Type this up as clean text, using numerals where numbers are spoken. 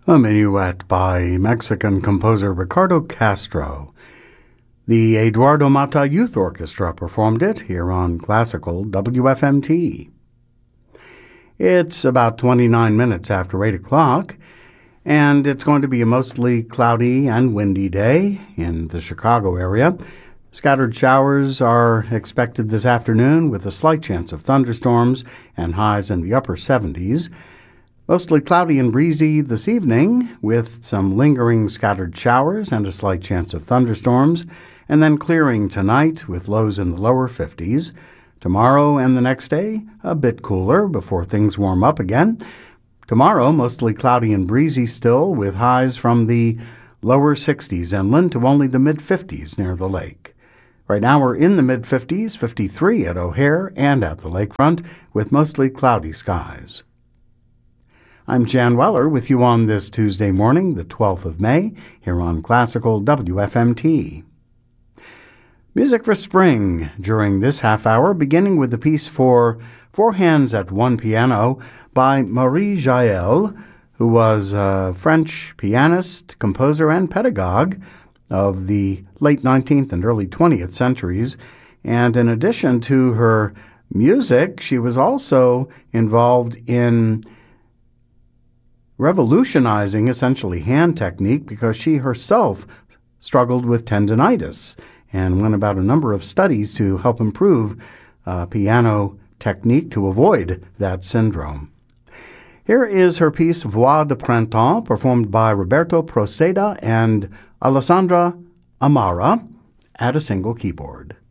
A minuet by Mexican composer Ricardo Castro. The Eduardo Mata Youth Orchestra performed it here on Classical WFMT. It's about 29 minutes after 8 o'clock, and it's going to be a mostly cloudy and windy day in the Chicago area. Scattered showers are expected this afternoon with a slight chance of thunderstorms and highs in the upper 70s. Mostly cloudy and breezy this evening with some lingering scattered showers and a slight chance of thunderstorms, and then clearing tonight with lows in the lower 50s. Tomorrow and the next day, a bit cooler before things warm up again. Tomorrow, mostly cloudy and breezy still with highs from the lower 60s inland to only the mid-50s near the lake. Right now we're in the mid-50s, 53 at O'Hare and at the lakefront with mostly cloudy skies. I'm Jan Weller with you on this Tuesday morning, the 12th of May, here on Classical WFMT. Music for spring during this half hour, beginning with the piece for four hands at one piano by Marie Jaël, who was a French pianist, composer, and pedagogue of the late 19th and early 20th centuries. And in addition to her music, she was also involved in revolutionizing essentially hand technique because she herself struggled with tendinitis and went about a number of studies to help improve piano technique to avoid that syndrome. Here is her piece Voix de Printemps, performed by Roberto Proceda and Alessandra Amara at a single keyboard.